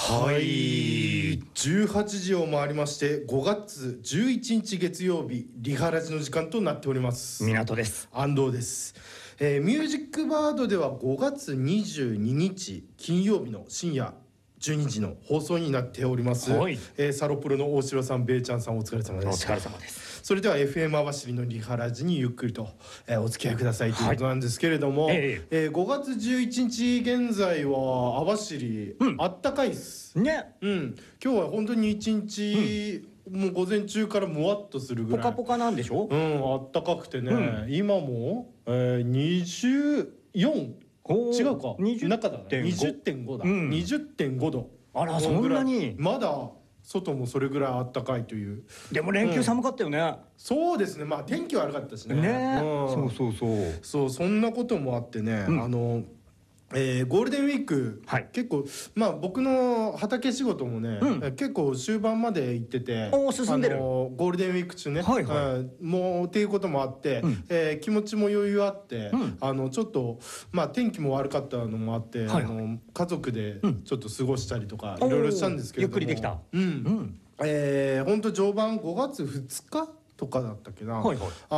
はい、18時を回りまして5月11日月曜日リハラジの時間となっております。 港です。 安藤です。ミュージックバードでは5月22日金曜日の深夜12時の放送になっております。 はい、 サロプロの大城さん、ベイちゃんさん、お疲れ様です。 お疲れ様です。 それでは FM 網走のリハラジにゆっくりと、お付き合いくださいということなんですけれども、5月11日現在は網走、あったかいっすね。 今日は本当に一日、もう午前中からムワッとするぐらいポカポカなんでしょ。 あったかくてね、今も、24違うか、中だね、20.5だ、20.5度。 あら、そんなにまだ外もそれぐらいあったかいという。 でも連休寒かったよね。 そうですね、まあ天気悪かったしね。そうそんなこともあってね、ゴールデンウィーク、結構まあ僕の畑仕事もね、結構終盤まで行ってて、 進んでるゴールデンウィーク中ね、もうっていうこともあって、気持ちも余裕あって、ちょっとまあ天気も悪かったのもあって、家族でちょっと過ごしたりとかいろいろしたんですけれども、 ゆっくりできた。 本当序盤5月2日とかだったっけな、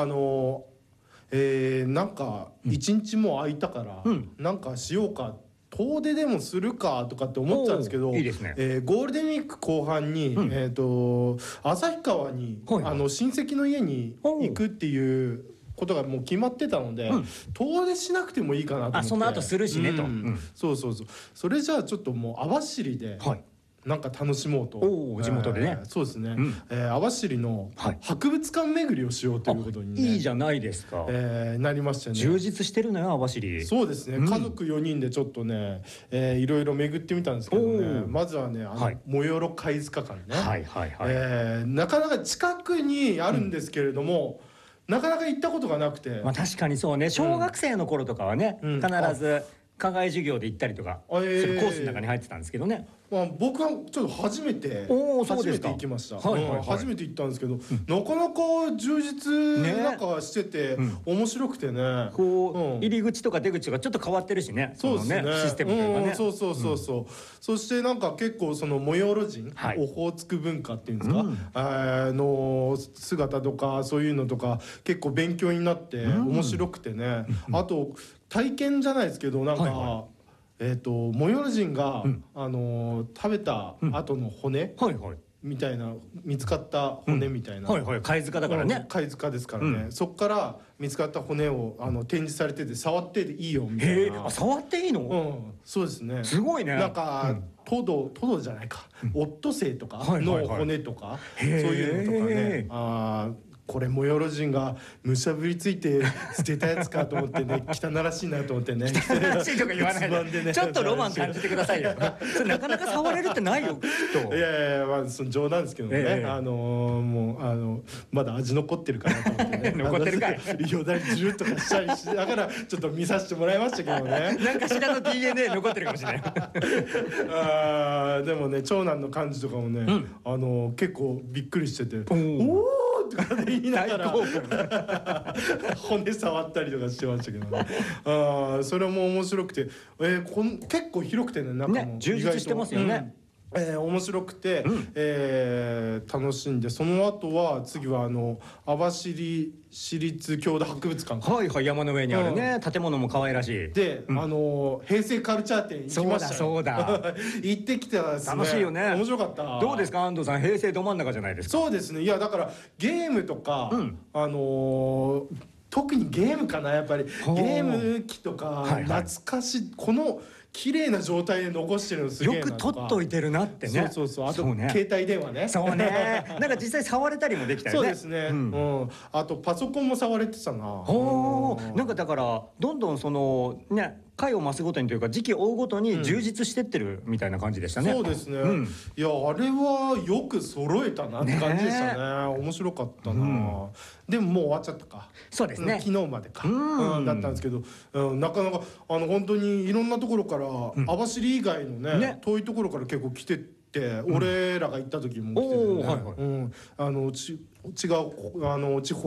なんか一日も空いたから、なんかしようか、遠出でもするかとかって思ってたんですけど、ゴールデンウィーク後半に旭川に親戚の家に行くっていうことがもう決まってたので、遠出しなくてもいいかなと思って。 その後するしねと。 そうそれじゃあちょっともう網走でなんか楽しもうと、 地元でね。 そうですね、網走の博物館巡りをしようということにね、 いいじゃないですか、 なりましたね。 充実してるのよ網走。 そうですね、家族4人でちょっとね、いろいろ巡ってみたんですけどね、まずはね、モヨロ貝塚館ね、なかなか近くにあるんですけれども、なかなか行ったことがなくて。 確かにそうね、小学生の頃とかはね、必ず課外授業で行ったりとかするコースの中に入ってたんですけどね。 僕はちょっと初めて行きました。初めて行ったんですけど、なかなか充実なんかしてて面白くてね、 入り口とか出口とかちょっと変わってるしね。 そうですね、 システムというかね。 そうそしてなんか結構その模様路人、オホーツク文化っていうんですか、の姿とかそういうのとか結構勉強になって面白くてね。あと体験じゃないですけど、なんかモヨル人が食べた後の骨みたいな、見つかった骨みたいな、 貝塚だからね、 貝塚ですからね、そっから見つかった骨を展示されてて、触っていいよみたいな。 触っていいの？ そうですね、 すごいね。 なんかトドじゃないか、オットセイとかの骨とか、そういうのとかね、これモヨロ人がむしゃぶりついて捨てたやつかと思ってね、汚らしいなと思ってね。 汚らしいとか言わないで、ちょっとロマン感じてくださいよ。それなかなか触れるってないよきっと。 いやまあその冗談ですけどね、もうまだ味残ってるかなと思ってね。 残ってるかい。 よだれジューとかしたりしながらちょっと見させてもらいましたけどね。 なんかしらの DNA 残ってるかもしれない。 でもね、長男の感じとかもね、結構びっくりしてて、おおとか言いながら骨触ったりとかしてましたけどね。それも面白くて、結構広くてね、中も充実してますよね。 面白くて、楽しんで、その後は次は網走市立郷土博物館、 山の上にあるね、建物も可愛らしいで、平成カルチャー展行きましたよ。 そうだ行ってきたらですね、 楽しいよね。 面白かった。 どうですか安藤さん、平成ど真ん中じゃないですか。 そうですね、いやだからゲームとか、特にゲームかな、やっぱりゲーム機とか懐かしい、この綺麗な状態で残してるのすげえなとか、 よく撮っといてるなってね。 あと携帯電話ね。 そうね、なんか実際触れたりもできたよね。 そうですね、あとパソコンも触れてたな。 なんかだからどんどんそのね、回を増すごとにというか時期を追うごとに充実してってるみたいな感じでしたね。 そうですね、いやあれはよく揃えたなって感じでしたね。面白かったな。でももう終わっちゃったか。そうですね、昨日までかだったんですけど、なかなか本当にいろんなところから網走以外のね、遠いところから結構来てて、俺らが行った時も来ててね、違う地方